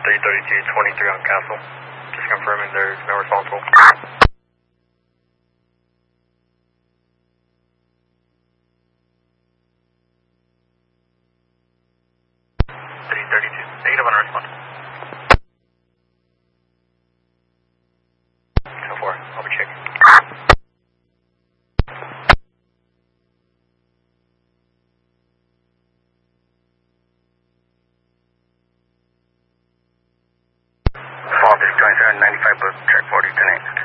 332-23 on Castle. Just confirming there's no responsible. 332. Negative on response. 204. I'll be checking. Fall 327, 95 book, track 40, 10-8.